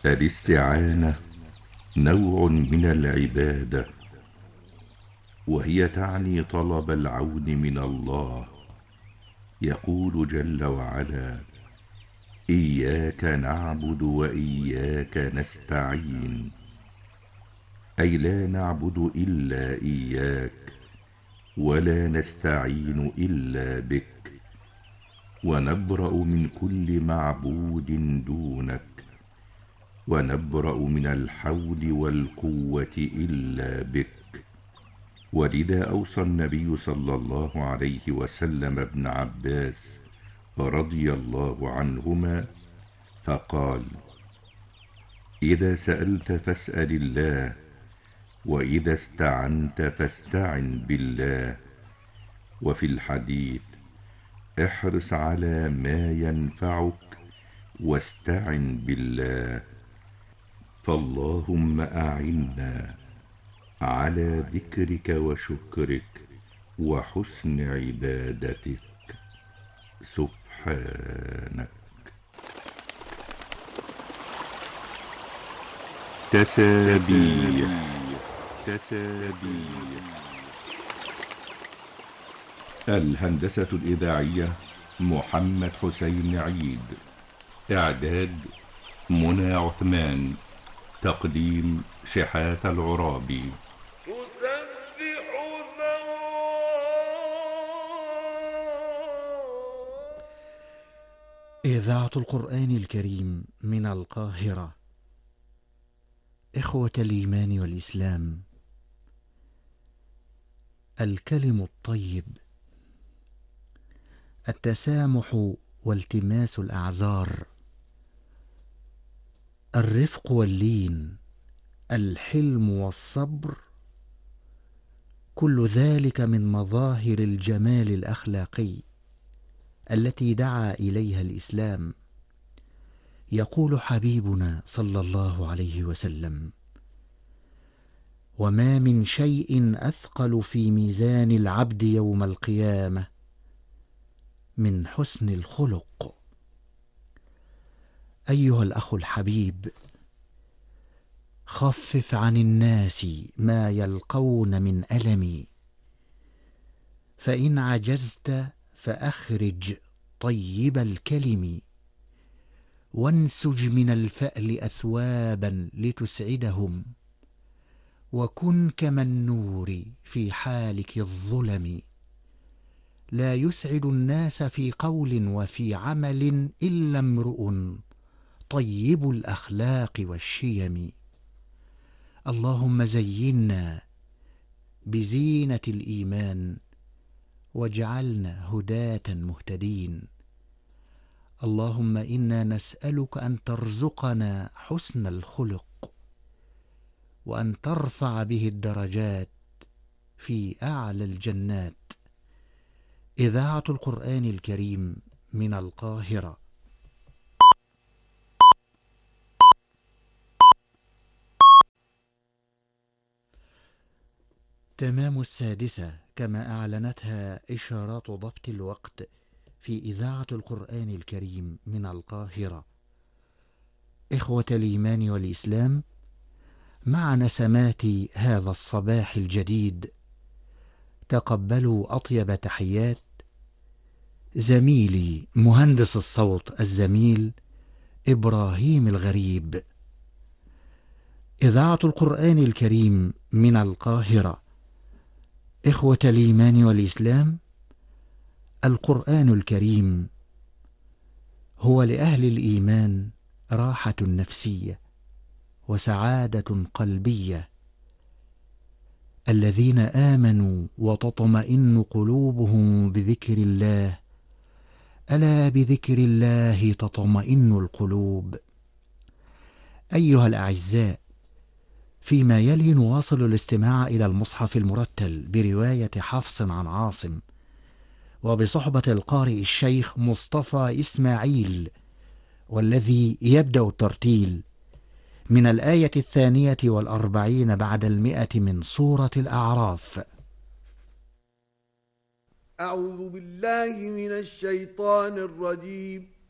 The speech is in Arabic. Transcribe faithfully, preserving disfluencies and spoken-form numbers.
الاستعانة نوع من العبادة، وهي تعني طلب العون من الله. يقول جل وعلا: إياك نعبد وإياك نستعين، أي لا نعبد إلا إياك ولا نستعين إلا بك، ونبرأ من كل معبود دونك، ونبرأ من الحول والقوة إلا بك. ولذا أوصى النبي صلى الله عليه وسلم ابن عباس رضي الله عنهما فقال: إذا سألت فاسأل الله، وإذا استعنت فاستعن بالله. وفي الحديث: احرص على ما ينفعك واستعن بالله. فاللهم أعنا على ذكرك وشكرك وحسن عبادتك سبحانك. تسابيح. تسابيح. الهندسة الإذاعية محمد حسين عيد. إعداد منى عثمان. تقديم شحات العرابي. إذاعة القرآن الكريم من القاهرة. إخوة الإيمان والإسلام، الكلم الطيب، التسامح والتماس الأعذار، الرفق واللين، الحلم والصبر، كل ذلك من مظاهر الجمال الأخلاقي التي دعا إليها الإسلام. يقول حبيبنا صلى الله عليه وسلم: وما من شيء أثقل في ميزان العبد يوم القيامة من حسن الخلق. أيها الأخ الحبيب، خفف عن الناس ما يلقون من ألم، فإن عجزت فأخرج طيب الكلم، وانسج من الفأل أثوابا لتسعدهم، وكن كما النور في حالك الظلم. لا يسعد الناس في قول وفي عمل إلا امرؤ طيب الأخلاق والشيم. اللهم زينا بزينة الإيمان، واجعلنا هداة مهتدين. اللهم إنا نسألك أن ترزقنا حسن الخلق، وأن ترفع به الدرجات في أعلى الجنات. إذاعة القرآن الكريم من القاهرة. تمام السادسة كما أعلنتها إشارات ضبط الوقت في إذاعة القرآن الكريم من القاهرة. إخوة الإيمان والإسلام، مع نسمات هذا الصباح الجديد تقبلوا أطيب تحيات زميلي مهندس الصوت الزميل إبراهيم الغريب. إذاعة القرآن الكريم من القاهرة. إخوة الإيمان والإسلام، القرآن الكريم هو لأهل الإيمان راحة نفسية وسعادة قلبية. الذين آمنوا وتطمئن قلوبهم بذكر الله، ألا بذكر الله تطمئن القلوب. أيها الأعزاء، فيما يلي نواصل الاستماع إلى المصحف المرتل برواية حفص عن عاصم، وبصحبة القارئ الشيخ مصطفى إسماعيل، والذي يبدأ الترتيل من الآية الثانية والأربعين بعد المئة من سورة الأعراف. أعوذ بالله من الشيطان الرجيم.